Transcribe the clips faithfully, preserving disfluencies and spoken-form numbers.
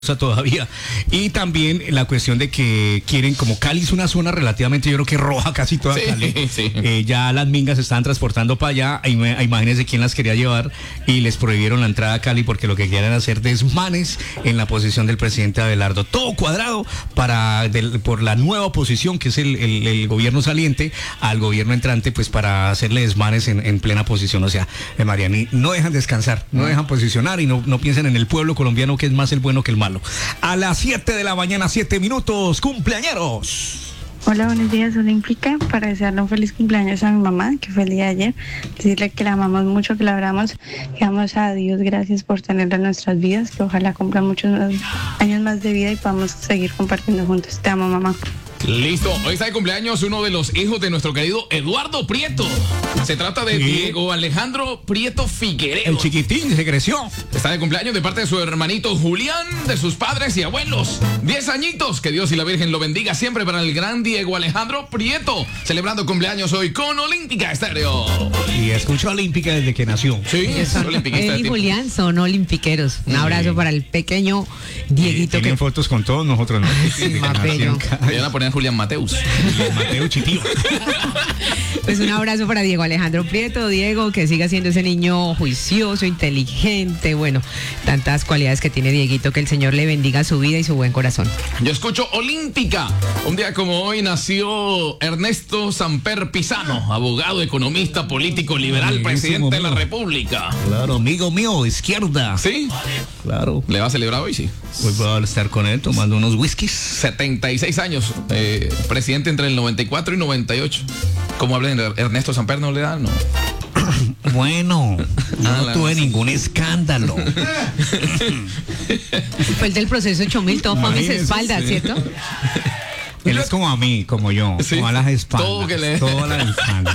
todavía, y también la cuestión de que quieren, como Cali es una zona relativamente, yo creo que roja casi toda sí, Cali, sí. Eh, ya las mingas se estaban transportando para allá. Imagínense quién las quería llevar y les prohibieron la entrada a Cali porque lo que quieren hacer desmanes en la posición del presidente Abelardo, todo cuadrado para del, por la nueva oposición que es el, el, el gobierno saliente al gobierno entrante, pues para hacerle desmanes en, en plena posición. O sea, eh, Mariani, no dejan descansar, no dejan posicionar y no, no piensan en el pueblo colombiano, que es más el bueno que el malo. A las siete de la mañana, siete minutos, cumpleañeros. Hola, buenos días, Olímpica, para desearle un feliz cumpleaños a mi mamá, que fue el día de ayer, decirle que la amamos mucho, que la adoramos, que damos a Dios gracias por tenerla en nuestras vidas, que ojalá cumpla muchos más, años más de vida y podamos seguir compartiendo juntos. Te amo, mamá. Listo, hoy está de cumpleaños uno de los hijos de nuestro querido Eduardo Prieto. Se trata de Sí. Diego Alejandro Prieto Figueredo. El chiquitín se creció. Está de cumpleaños de parte de su hermanito Julián, de sus padres y abuelos. Diez añitos, que Dios y la Virgen lo bendiga siempre para el gran Diego Alejandro Prieto, celebrando cumpleaños hoy con Olímpica Estéreo. Y escucha Olímpica desde que nació. Sí, es olímpiquista. Él y Julián son olimpiqueros. Un abrazo Sí. para el pequeño Dieguito. Tienen Que... fotos con todos nosotros, ¿no? Sí, más bello. Le van a poner a Julián Mateus. Mateo Chitío. Pues un abrazo para Diego Alejandro Prieto. Diego, que siga siendo ese niño juicioso, inteligente, bueno, tantas cualidades que tiene Dieguito, que el Señor le bendiga su vida y su buen corazón. Yo escucho Olímpica. Un día como hoy nació Ernesto Samper Pizano, abogado, economista, político, liberal, Ay, presidente de la mío. República. Claro, amigo mío, izquierda. ¿Sí? Claro. ¿Le va a celebrar hoy? Sí. Hoy voy a estar con él tomando unos whiskies. setenta y seis años, eh, presidente entre el noventa y cuatro y noventa y ocho. ¿Cómo hablan? Ernesto Samper no le da, no. Bueno, no Ah, la- tuve ningún escándalo. Fue el del proceso ocho mil, todo fue a mis Imagínese, espaldas, sí. ¿cierto? Él es como a mí, como yo, Sí. como a las espaldas. Todo que le- Todas las espaldas.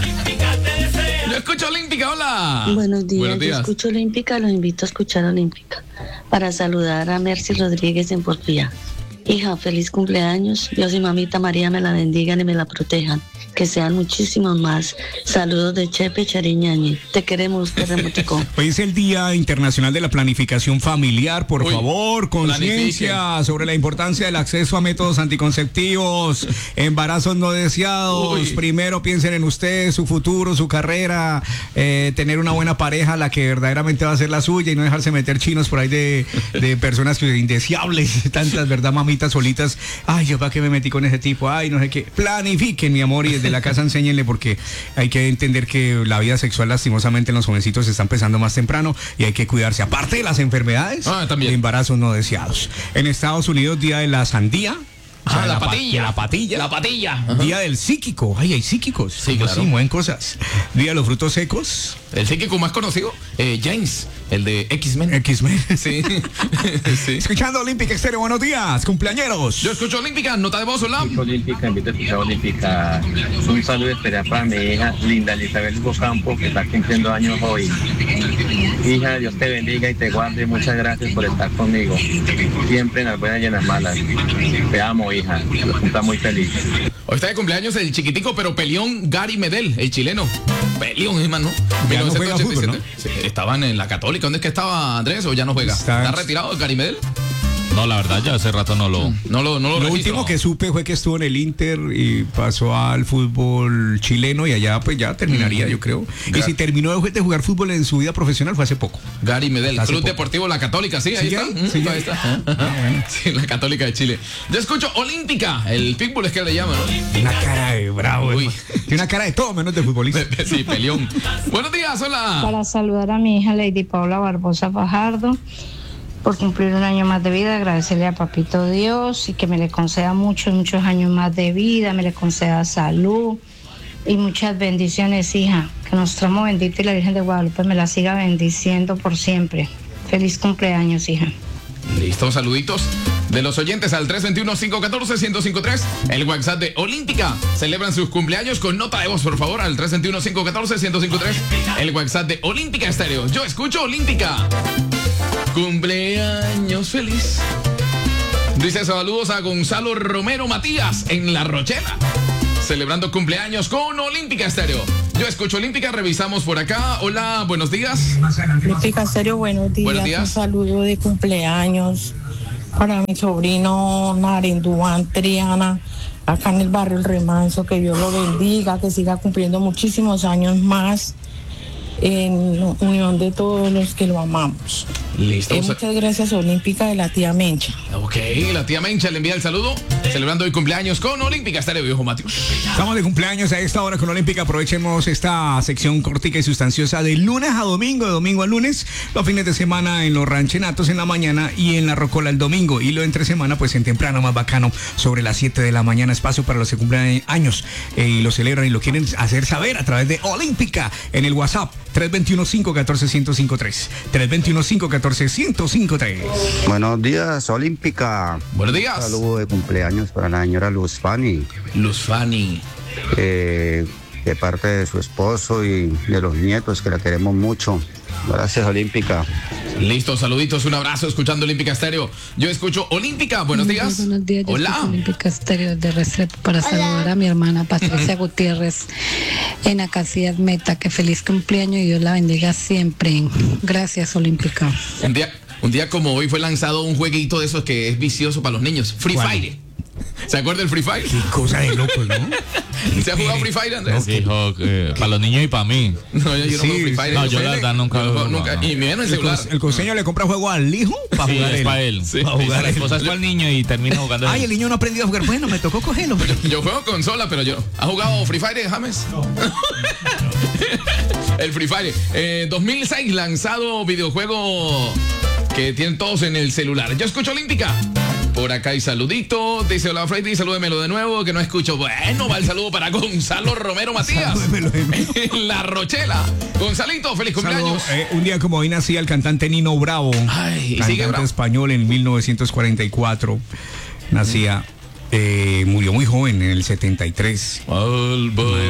Yo escucho Olímpica, hola. Buenos días, Buenos yo días. escucho Olímpica, los invito a escuchar Olímpica para saludar a Mercy Rodríguez en Porfía. Hija, feliz cumpleaños, Dios y mamita María me la bendigan y me la protejan, que sean muchísimos más. Saludos de Chepe Chariñañi, te queremos, terremoticón. Hoy es el Día Internacional de la Planificación Familiar. Por Uy, favor, conciencia sobre la importancia del acceso a métodos anticonceptivos, embarazos no deseados. Uy. Primero piensen en ustedes, su futuro, su carrera, eh, tener una buena pareja, la que verdaderamente va a ser la suya, y no dejarse meter chinos por ahí de, de personas que indeseables, tantas, ¿verdad, mamitas solitas? Ay, yo para qué me metí con ese tipo, ay, no sé qué. Planifiquen, mi amor, y desde la casa enséñenle, porque hay que entender que la vida sexual lastimosamente en los jovencitos se está empezando más temprano y hay que cuidarse, aparte de las enfermedades, Ah, también. de embarazos no deseados. En Estados Unidos, Día de la Sandía. O sea, Ah, la pa- patilla. de la patilla. La patilla. Día del psíquico. Ay, hay psíquicos. Sí, Como claro. así, mueven cosas. Día de los frutos secos. El psíquico más conocido, eh, James, el de X-Men. X-Men. Sí. Sí. Escuchando Olímpica Estéreo, buenos días, cumpleañeros. Yo escucho Olímpica, nota de voz, hola. Olímpica, invito a escuchar Olímpica. Un saludo especial para mi hija Linda Elizabeth Hugo Campo, que está cumpliendo años hoy. Hija, Dios te bendiga y te guarde. Muchas gracias por estar conmigo. Siempre en las buenas y en las malas. Te amo, hija. Está muy feliz. Hoy está de cumpleaños el chiquitico pero peleón Gary Medel, el chileno. Peleón, hermano. Ya no juega fútbol, Sí, estaban en la Católica. ¿Dónde es que estaba Andrés o ya no juega? Está- ¿Está, retirado Gary Medel? No, la verdad, ya hace rato no lo... No lo, no lo, Lo registro. último que supe fue que estuvo en el Inter y pasó al fútbol chileno, y allá pues ya terminaría, Mm. yo creo. Y Gra- si terminó de de jugar fútbol en su vida profesional fue hace poco. Gary Medel, Hace Club poco. Deportivo La Católica, sí, ahí ¿Sigue está. ahí? Mm, ¿Sigue ahí ahí? está. Ah, bueno. Sí, la Católica de Chile. Yo escucho Olímpica, el pitbull es que le llaman, ¿no? Una cara de bravo. Uy. hermano. Tiene una cara de todo menos de futbolista. Sí, peleón. Buenos días, hola. Para saludar a mi hija Lady Paula Barbosa Fajardo por cumplir un año más de vida, agradecerle a Papito Dios y que me le conceda muchos, muchos años más de vida, me le conceda salud y muchas bendiciones, hija. Que nuestro amo bendito y la Virgen de Guadalupe me la siga bendiciendo por siempre. Feliz cumpleaños, hija. Listo, saluditos de los oyentes al tres dos uno, cinco uno cuatro, uno cero cinco tres. El WhatsApp de Olímpica. Celebran sus cumpleaños con nota de voz, por favor, al tres dos uno, cinco uno cuatro, uno cero cinco tres. El WhatsApp de Olímpica Estéreo. Yo escucho Olímpica. Cumpleaños feliz. Dice saludos a Gonzalo Romero Matías en La Rochela. Celebrando cumpleaños con Olímpica Estéreo. Yo escucho Olímpica, revisamos por acá. Hola, buenos días. Olímpica Estéreo, buenos días. Buenos días. Un saludo de cumpleaños para mi sobrino Narendúan Triana, acá en el barrio El Remanso, que Dios lo bendiga, que siga cumpliendo muchísimos años más en unión de todos los que lo amamos. Listo. Eh, muchas gracias, Olímpica, de la tía Mencha. Ok, la tía Mencha le envía el saludo, celebrando el cumpleaños con Olímpica Estéreo, viejo Matius. Estamos de cumpleaños a esta hora con Olímpica. Aprovechemos esta sección cortica y sustanciosa de lunes a domingo, de domingo a lunes, los fines de semana en los ranchenatos en la mañana y en la rocola el domingo, y lo entre semana pues en temprano, más bacano, sobre las siete de la mañana, espacio para los que cumplen años eh, y lo celebran y lo quieren hacer saber a través de Olímpica en el WhatsApp tres dos uno, cinco uno cuatro, uno cero cinco tres, tres dos uno, cinco uno cuatro, uno cero cinco tres. Buenos días, Olímpica. Buenos días. Un saludo de cumpleaños para la señora Luz Fanny. Luz Fanny. Eh, de parte de su esposo y de los nietos, que la queremos mucho. Gracias, Olímpica. Listo, saluditos, un abrazo, escuchando Olímpica Estéreo. Yo escucho Olímpica, buenos días. Muy buenos días, yo Hola. escucho Olímpica Estéreo de Restrepo para Hola. saludar a mi hermana Patricia Gutiérrez en Acacias Meta. Que feliz cumpleaños y Dios la bendiga siempre. Gracias, Olímpica. Un día, un día como hoy fue lanzado un jueguito de esos que es vicioso para los niños, Free ¿Cuál? Fire. ¿Se acuerda del Free Fire? Qué cosa de locos, ¿no? ¿Se ha jugado Free Fire, Andrés? No, dijo que para los niños y para mí. No, yo, yo Sí, no juego Free Fire. no, yo la verdad nunca no, lo he nunca. jugado. Y me viene el El, celular. cos- el costeño le compra juego al hijo para Sí, jugar es él. para él. Sí. Pa' jugar La él. esposa es para el niño y termina jugando. Ay, él. el niño no ha aprendido a jugar. Bueno, me tocó cogerlo. Pero... Yo juego consola, pero yo. ¿Ha jugado Free Fire, James? El Free Fire. Eh, dos mil seis, lanzado videojuego que tienen todos en el celular. Yo escucho Olímpica. Por acá hay saludito. Dice hola Freddy, salúdemelo de nuevo, que no escucho. Bueno, va el saludo para Gonzalo Romero Matías. Salúdemelo de nuevo. En La Rochela. Gonzalito, feliz cumpleaños. Saludo, eh, un día como hoy nacía el cantante Nino Bravo, Ay, ¿y sigue cantante Bravo? español en mil novecientos cuarenta y cuatro. Nacía, eh, murió muy joven en el setenta y tres. Al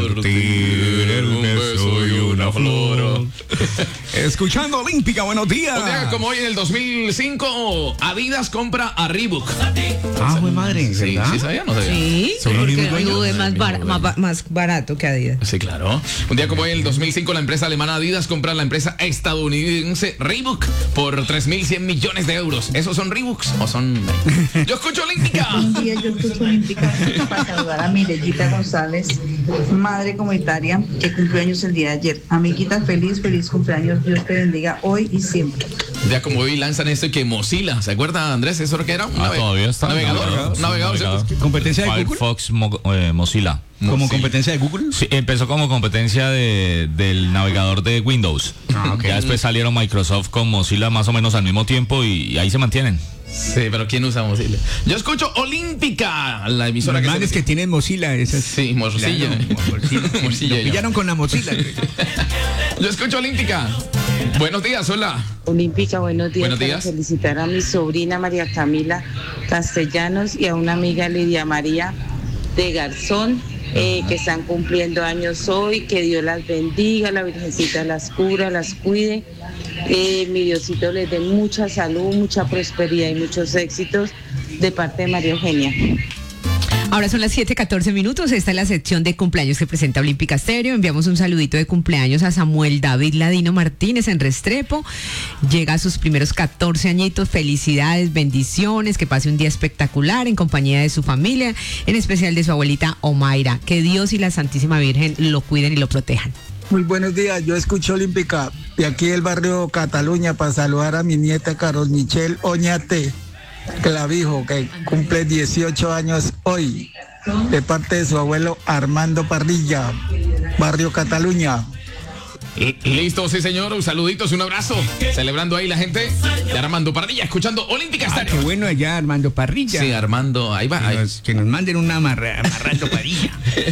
partir un beso y una flor. Escuchando Olímpica, buenos días. Un día como hoy en el dos mil cinco, Adidas compra a Reebok. Ah, güey, madre, Sí, ¿verdad? ¿sí sabía? No sabía. Sí, Son los porque mismos dueños. Reebok es más, bar- más, ba- más barato que Adidas. Sí, claro. Un día como hoy en el dos mil cinco, la empresa alemana Adidas compra a la empresa estadounidense Reebok por tres mil cien millones de euros. ¿Esos son Reeboks o son...? Yo escucho Olímpica. Buenos días, yo escucho Olímpica para saludar a Mirellita González, madre comunitaria, que cumplió años el día de ayer. Amiguita, feliz, feliz cumpleaños. Dios te bendiga hoy y siempre. Un día como hoy lanzan esto que Mozilla. ¿Se acuerda, Andrés? ¿Eso lo que era? Un Ah, nave- todavía está. Navegador. Sí, Navegador. ¿cierto? ¿Competencia de Google? Firefox, Mo- eh, Mozilla. ¿Como Mozilla. competencia de Google? Sí, empezó como competencia de, del navegador de Windows. Ah, ok. Ya después salieron Microsoft con Mozilla más o menos al mismo tiempo y, y ahí se mantienen. Sí, pero ¿quién usa Mozilla? Yo escucho Olímpica, la emisora Los que males se... que tienen Mozilla. Esas... Sí, Mozilla. Claro, Mozilla. Mozilla, Lo ya. pillaron con la Mozilla. Yo escucho Olímpica. Buenos días, hola. Olímpica, buenos días. Buenos Para días. felicitar a mi sobrina María Camila Castellanos y a una amiga Lidia María de Garzón, eh, que están cumpliendo años hoy. Que Dios las bendiga, la Virgencita las cubra, las cuide. Eh, mi Diosito les dé mucha salud, mucha prosperidad y muchos éxitos de parte de María Eugenia. Ahora son las siete catorce minutos. Esta es la sección de cumpleaños que presenta Olímpica Estéreo. Enviamos un saludito de cumpleaños a Samuel David Ladino Martínez en Restrepo. Llega a sus primeros catorce añitos. Felicidades, bendiciones, que pase un día espectacular en compañía de su familia, en especial de su abuelita Omaira. Que Dios y la Santísima Virgen lo cuiden y lo protejan. Muy buenos días, yo escucho Olímpica de aquí del barrio Cataluña para saludar a mi nieta Carol Michelle Oñate Clavijo, que cumple dieciocho años hoy, de parte de su abuelo Armando Parrilla, barrio Cataluña. L- Listo, sí señor, un saluditos, un abrazo. Celebrando ahí la gente de Armando Parrilla, escuchando Olímpica Ah, Estéreo. qué bueno allá, Armando Parrilla. Sí, Armando, ahí va. Que ahí. nos, que nos manden una amarra, amarrando Parrilla.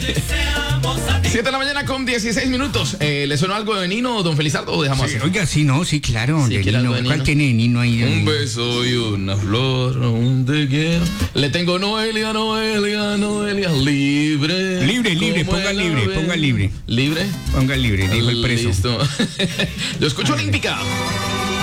siete de la mañana con dieciséis minutos. Eh, ¿Le sonó algo de Nino, don Felizardo, o dejamos Sí, así? oiga, sí, no, sí, claro. Sí, de quiere Nino. algo de ¿Cuál Nino? tiene de Nino ahí? Un beso y una flor, un te quiero. Le tengo Noelia, Noelia, Noelia, libre. Libre, libre, como ponga el libre, ave. ponga libre. ¿Libre? Ponga libre, dijo el preso. Listo. Yo escucho Olímpica.